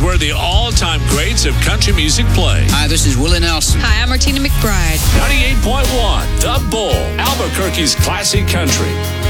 is where the all-time greats of country music play. Hi, this is Willie Nelson. Hi, I'm Martina McBride. 98.1 The Bull, Albuquerque's classic country.